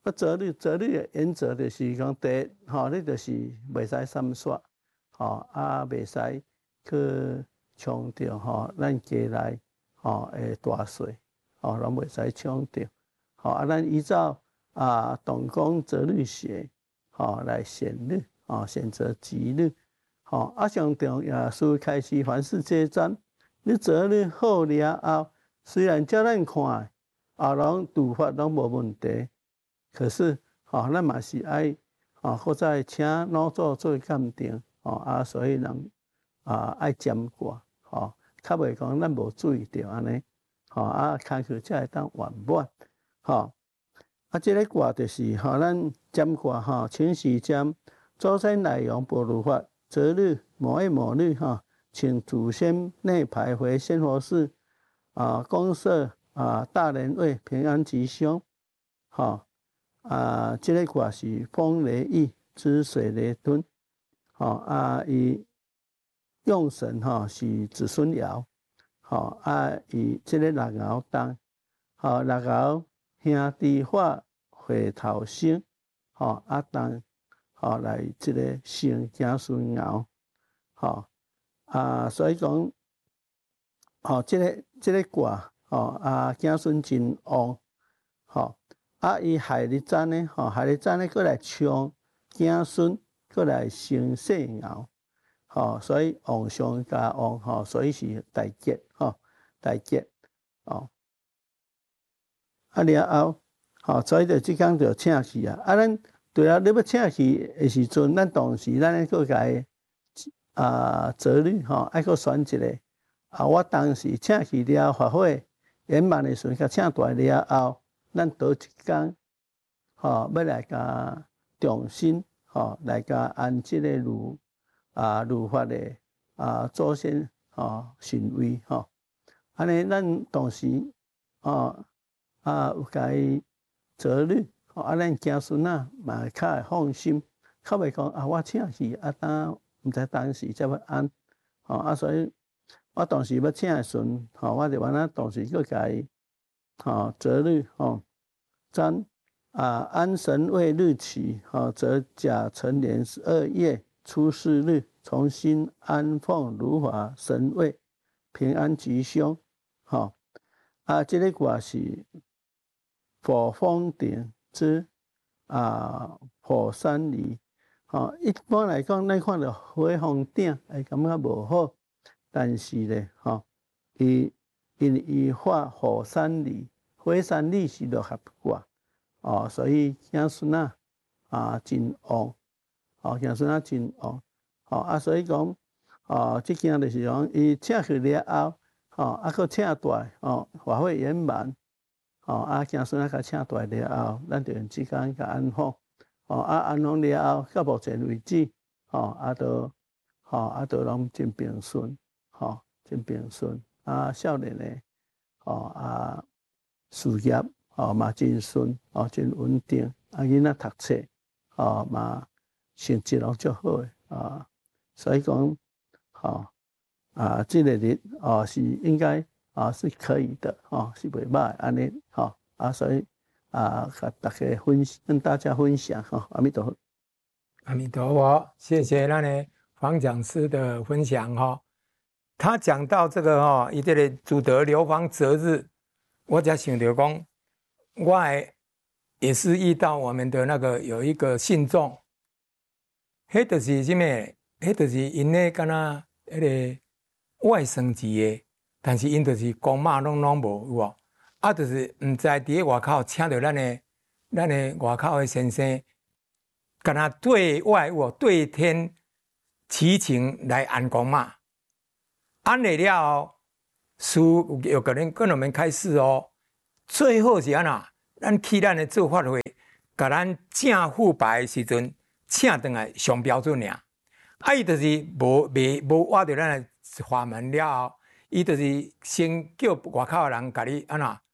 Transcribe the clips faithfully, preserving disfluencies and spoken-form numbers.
不择日，择日的原则就是讲，第一，吼，你就是袂使三煞，吼，啊，袂使去冲着吼咱家内吼诶大岁，吼，拢袂使冲着，吼，啊，咱依照啊动工择日学，吼来选日，吼选择吉日，吼，啊上重要是开始凡事皆占，你择日好了后，虽然照咱看，啊，拢拄法拢无问题。可是，吼、哦，咱嘛是爱，吼、哦，搁再请老祖做鉴定，吼、哦、啊，所以人啊爱占卦，吼、哦，较袂讲咱无注意到安尼，吼、哦、啊，开课才会当圆满，吼、哦，啊，即、這個卦就是吼、哦，咱占卦吼，请时占祖先内容不如法，择日某月某日吼，请祖先内牌回仙佛寺啊，公设啊大人位平安吉凶，吼、哦。啊，即、這個卦是風雷翼，之水雷吞，吼啊，伊用神吼是子孫爻，吼啊，伊即個六爻當，吼六爻兄弟化回頭生，吼啊當，吼來即個生子孫爻，吼啊，所以講，吼即個即個卦，吼啊子孫真旺，吼。啊，伊亥日占呢，吼亥日占呢，过来冲子孙，过来生细爻，吼，所以旺上加旺，吼，所以是大吉，吼，大吉，哦，啊了后，吼，所以就即工就请去啊，啊，咱除了你要请去的时阵，咱当时咱咧个甲啊择日，吼，爱个选一个，啊，我当时请去了法会圆满的时阵，甲请大了后。咱倒一天，吼，要来甲重新，吼，来甲按即个儒啊儒法的啊祖先，吼神位，吼，安尼咱当时，哦啊有甲伊择日，吼啊咱子孙仔嘛较会放心，较袂讲啊我请去啊当毋知当时才要按，吼啊所以，我当时要请的时阵，吼我就完了当时佫甲伊。好，择日哦，占啊安神位日起，好则甲辰年十二月初四日，重新安奉如法神位，平安吉凶。好啊，这个卦是火风鼎之啊火山离。好，一般来讲，咱看到火风鼎，会感觉无好，但是咧，吼，伊因伊化火山离。火山离是六合卦，哦，所以子孙仔啊真旺，哦，子孙仔真旺，哦啊，所以讲，哦，即件就是讲，伊请去了后，哦，啊，佫请大，哦，法会圆满，哦，啊，子孙仔甲请大了后，咱就用时间甲安放，哦，啊，安放了后，到目前为止，哦，啊，都，哦，啊，都拢真平顺，哦，真平顺，啊，少年诶，哦，啊。事业哦嘛真顺哦真稳定，啊囡仔读册哦嘛成绩拢足好诶啊，所以讲哦啊这个日哦是应该啊是可以的哦是袂歹安尼吼啊所以啊甲大家分跟大家分享哈、哦、阿弥陀佛阿弥陀佛，谢谢咱的黄讲师的分享哈、哦。他讲到这个哈、哦，伊这个祖德流芳择日。我才想到讲，我也是遇到我们的那个有一个信众，迄就是什么？迄就是因咧敢若迄个外省籍的，但是因就是公妈拢拢无有无？啊，就是毋知伫咧外口请到咱的咱的外口的先生，敢若对外有无对天祈请来按公妈，按了了后。书有可能跟我们开示哦，最后是安那？咱去咱的做法会，甲咱正副牌的时阵，请转来上标准尔。啊，伊就是无未无挖到咱的法门了后，伊就是先叫外口的人甲你安那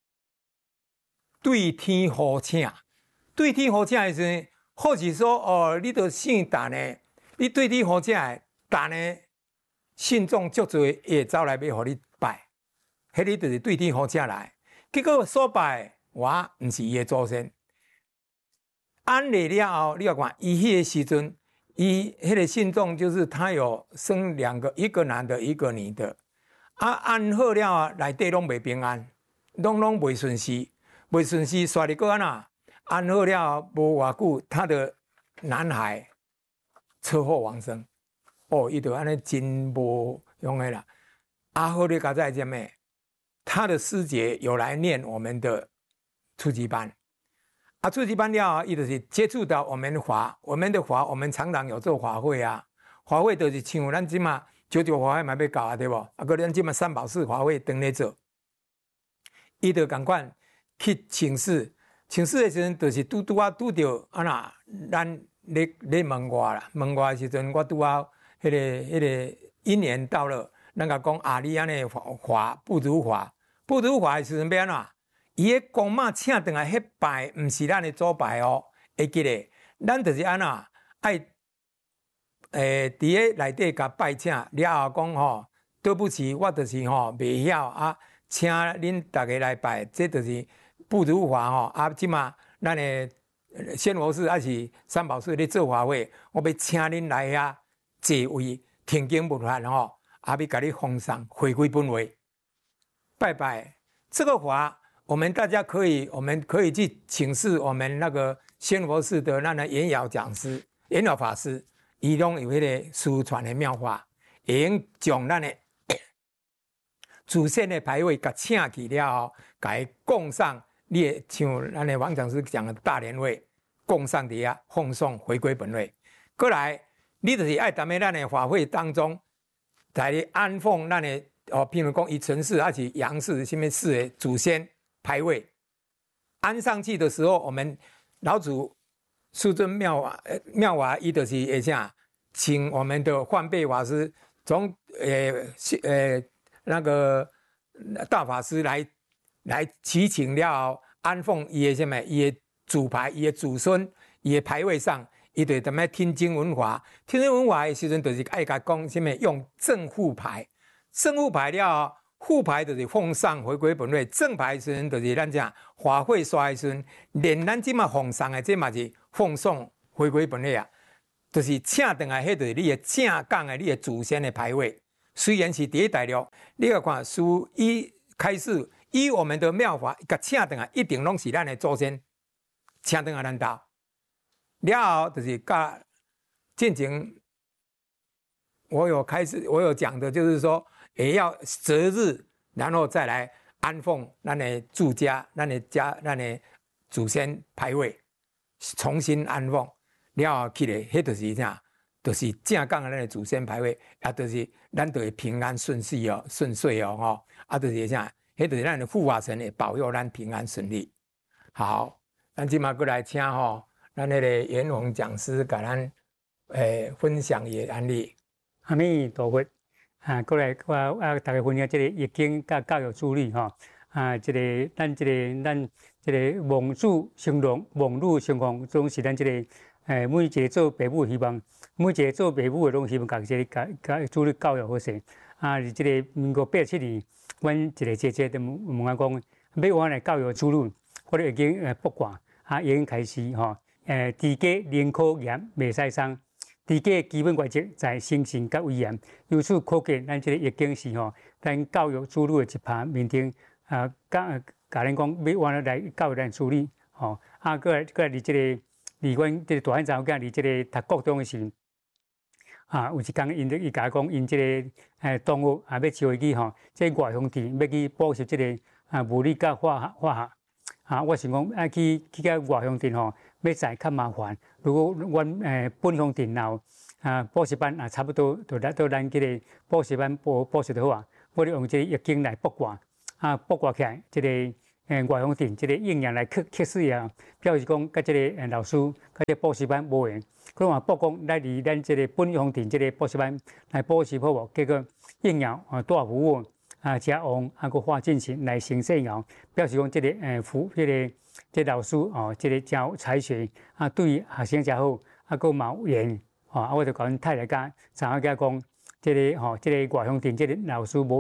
对天呼请，对天呼请的时阵，或是说哦，你都姓陈的，你对天呼请的陈的信众足多会走来要互你。拜，迄个就是对天呼请来，结果所拜我毋是伊的祖先， 安了了后，你要看，伊迄个时阵，伊迄个信众就是他有生两个，一个男的，一个女的。啊，安好了啊，内底拢袂平安，拢拢袂顺遂，袂顺遂，煞哩个安那？安好了后，无偌久，他的男孩车祸往生。哦，伊就安尼真无用的啦。啊，好哩，家在这咩？他的师姐有来念我们的初级班。啊，初级班了后，伊就是接触到我们华，我们的华，我们常常有做法会啊。法会就是像咱即马九九法会嘛要搞啊，对无？啊，个咱即马三宝寺法会当咧做，伊就共款去请示，请示的时阵，就是拄拄啊拄着啊那，咱咧咧问我啦，问我的时阵，我拄啊。迄、那个、迄、那个一年到了，咱甲讲啊，你安尼华不如华，不如华的时阵要安怎？伊个公妈请倒来迄拜，毋是咱的祖拜哦。会记咧，咱就是安怎爱诶，伫个内底甲拜请了后讲吼，对不起，我就是吼袂晓啊，请恁大家来拜，这就是不如华吼。啊，即马咱的仙佛寺还是三宝寺咧做法会，我要请恁来遐。这位听经不法吼，阿要甲你奉上回归本位，拜拜。这个法，我们大家可以，我们可以去请示我们那个仙佛寺的那个圆窈讲师、圆窈法师，伊拢有迄个私传的妙法，会用将咱的祖先的牌位甲请去了后，甲伊供上，你也像咱的王讲师讲的大莲位，供上底下奉送回归本位，过来。你就是爱踮咧咱的法会当中，在咧安奉咱的哦，譬如讲以陈氏还是杨氏什么氏的祖先牌位，安上去的时候，我们老祖师尊妙法妙法，伊就是会啥，请我们的幻背法师从呃呃那个大法师来来祈请了后，安奉伊的什么，伊的祖牌，伊的祖孙，伊的牌位上。伊就踮咧听经文化，听经文化的时阵，就是爱甲讲什么用正副牌，正副牌了后，副牌就是奉上回归本位，正牌时阵就是咱讲法会刷的时阵，连咱即马奉上的这嘛是奉送回归本位啊，就是请倒来，迄就是你的正讲的你的祖先的牌位。虽然是伫大陆，你要看属以开始以我们的妙法，甲请倒来一定拢是咱的祖先请倒来咱兜。了后就是甲进前，我有开始，我有讲的，就是说也要择日，然后再来安奉咱的住家、咱的家、咱的祖先牌位，重新安奉了后起来，迄就是啥，就是正讲的咱的祖先牌位，啊，就是咱就会平安顺遂哦，顺遂哦，吼，啊，就是啥，迄就是咱的护法神会保佑咱平安顺利。好，咱今嘛过来请吼。咱那个圆宏讲师甲咱诶分享伊案例。 阿弥陀佛啊！过来我啊，大家分享这个易经甲教育助力吼啊，这个咱这个咱这个望子成龙、望女成凤，总是咱这个诶每一个做父母希望，每一个做父母的拢希望甲这个甲甲助力教育好势啊！这个民国八七年，阮一个姐姐就问我讲，要我来教育子女，我哋已经诶卜卦啊，已经开始吼。诶，治家能考验袂使送，治家基本原则在诚信甲威严。由此可见，咱这个易经是吼，咱教育子女的一拍面顶啊，甲甲咱讲要往来教育咱子女吼。啊，过来过来，伫这个离阮这个大汉查某囝，伫这个读高中的时，啊，有一天因伊甲讲，因这个诶同学也要招伊去吼，这外乡地要去补习这个啊物理甲化学化学。啊，我想讲爱去去到外乡镇吼，要载较麻烦。如果阮诶本乡镇有啊补习班啊，差不多就来到咱这个补习班补补习就好啊。我哋用这个易经来卜卦啊，卜卦起来，这个诶外乡镇这个应用来测测试啊，表示讲甲这个诶老师甲这补习班无缘。可能报讲来离咱这个本乡镇这个补习班来补习好无？结果应用啊大服务。啊，加旺啊，个化进行来行圣爻，表示讲这个诶，服这个这个老师哦，这个真有才学啊，对学生真好，啊个嘛有缘哦，啊我就甲阮太太讲，常个讲，这个吼、哦，这个外乡镇这个老师无缘，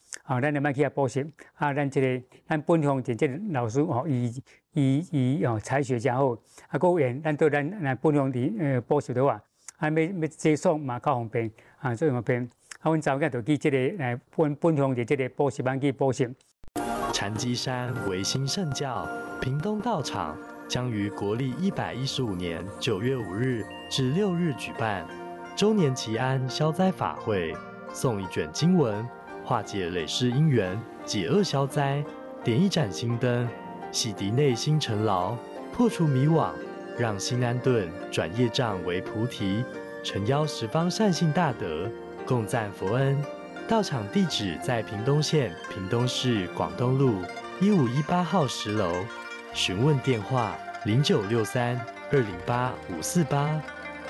啊，咱就莫去遐补习啊，咱这个咱本乡这这个老师吼，伊伊伊哦才学真好，啊，个缘咱对咱咱本乡的呃补习的话，啊，要要接送嘛较方便啊，所以方便。啊，阮早间就去这个呃本本乡的这个补习班去补习。 禅机山维新圣教屏东道场将于国历一百一十五年九月五日至六日举办周年祈安消灾法会，诵一卷经文，化解累世因缘，解厄消灾，点一盏心灯，洗涤内心尘劳，破除迷惘，让心安顿，转业障为菩提，诚邀十方善信大德共赞佛恩。道场地址在屏东县屏东市广东路一五一八号十楼，询问电话零九六三二零八五四八。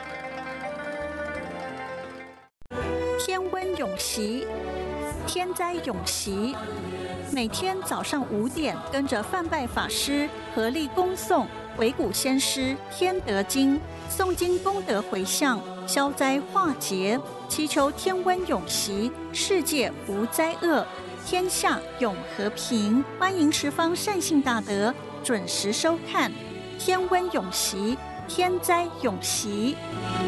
天温永习，天灾永习。每天早上五点，跟着范拜法师合力恭诵维古先师天德经，诵经功德回向，消灾化劫，祈求天温永习，世界无灾厄，天下永和平。欢迎十方善信大德准时收看天温永习，天灾永习。